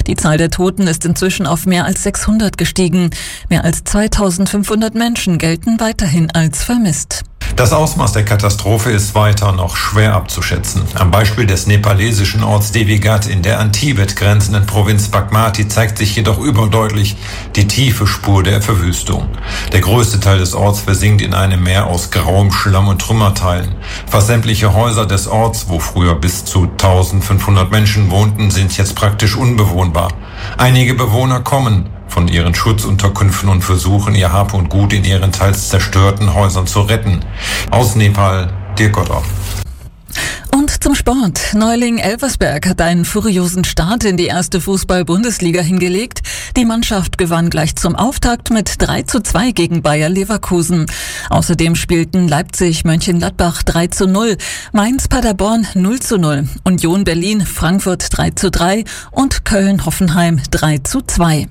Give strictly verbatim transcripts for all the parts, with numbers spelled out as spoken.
Die Zahl der Toten ist inzwischen auf mehr als sechshundert gestiegen. Mehr als zweitausendfünfhundert Menschen gelten weiterhin als vermisst. Das Ausmaß der Katastrophe ist weiter noch schwer abzuschätzen. Am Beispiel des nepalesischen Orts Devi Ghat in der an Tibet grenzenden Provinz Bagmati zeigt sich jedoch überdeutlich die tiefe Spur der Verwüstung. Der größte Teil des Orts versinkt in einem Meer aus grauem Schlamm und Trümmerteilen. Fast sämtliche Häuser des Orts, wo früher bis zu eintausendfünfhundert Menschen wohnten, sind jetzt praktisch unbewohnbar. Einige Bewohner kommen von ihren Schutzunterkünften und versuchen, ihr Hab und Gut in ihren teils zerstörten Häusern zu retten. Aus Nepal, Dirk Gotthoff. Und zum Sport. Neuling Elversberg hat einen furiosen Start in die erste Fußball-Bundesliga hingelegt. Die Mannschaft gewann gleich zum Auftakt mit drei zu zwei gegen Bayer Leverkusen. Außerdem spielten Leipzig Mönchengladbach drei zu null, Mainz Paderborn null zu null, Union Berlin Frankfurt drei zu drei und Köln Hoffenheim drei zu zwei.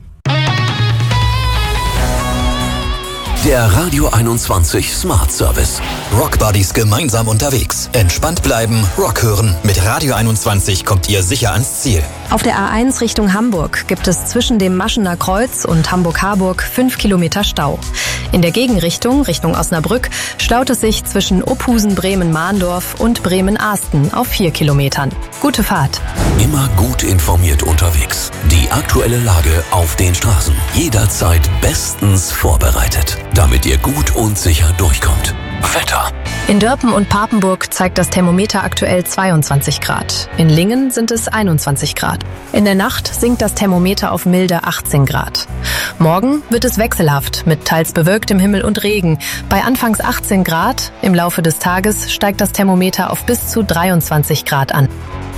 Der Radio einundzwanzig Smart Service. Rock Buddies gemeinsam unterwegs. Entspannt bleiben, Rock hören. Mit Radio einundzwanzig kommt ihr sicher ans Ziel. Auf der A eins Richtung Hamburg gibt es zwischen dem Maschener Kreuz und Hamburg-Harburg fünf Kilometer Stau. In der Gegenrichtung, Richtung Osnabrück, staut es sich zwischen Ophusen, Bremen-Mahndorf und Bremen-Ahsten auf vier Kilometern. Gute Fahrt. Immer gut informiert unterwegs. Die aktuelle Lage auf den Straßen. Jederzeit bestens vorbereitet, damit ihr gut und sicher durchkommt. Wetter. In Dörpen und Papenburg zeigt das Thermometer aktuell zweiundzwanzig Grad. In Lingen sind es einundzwanzig Grad. In der Nacht sinkt das Thermometer auf milde achtzehn Grad. Morgen wird es wechselhaft mit teils bewölktem Himmel und Regen. Bei anfangs achtzehn Grad, im Laufe des Tages steigt das Thermometer auf bis zu dreiundzwanzig Grad an.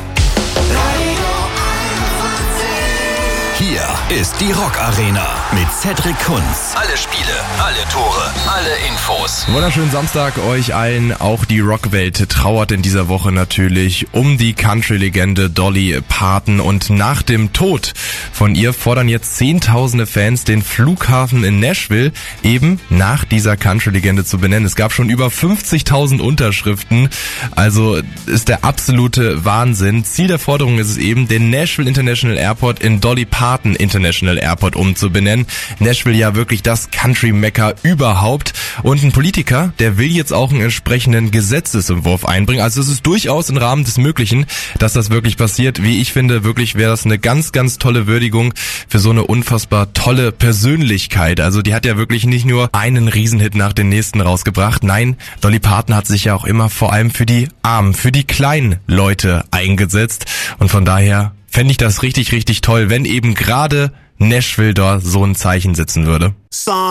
Hier ist die Rock Arena mit Cedric Kunz. Alle Spiele, alle Tore, alle Infos. Wunderschönen Samstag euch allen. Auch die Rockwelt trauert in dieser Woche natürlich um die Country-Legende Dolly Parton. Und nach dem Tod von ihr fordern jetzt zehntausende Fans, den Flughafen in Nashville eben nach dieser Country-Legende zu benennen. Es gab schon über fünfzigtausend Unterschriften. Also ist der absolute Wahnsinn. Ziel der Forderung ist es eben, den Nashville International Airport in Dolly Parton International Airport umzubenennen. Nashville ja wirklich das Country-Mekka überhaupt. Und ein Politiker, der will jetzt auch einen entsprechenden Gesetzesentwurf einbringen. Also es ist durchaus im Rahmen des Möglichen, dass das wirklich passiert. Wie ich finde, wirklich wäre das eine ganz, ganz tolle Würdigung für so eine unfassbar tolle Persönlichkeit. Also die hat ja wirklich nicht nur einen Riesenhit nach dem nächsten rausgebracht. Nein, Dolly Parton hat sich ja auch immer vor allem für die Armen, für die kleinen Leute eingesetzt. Und von daher fände ich das richtig, richtig toll, wenn eben gerade Nashville da so ein Zeichen setzen würde.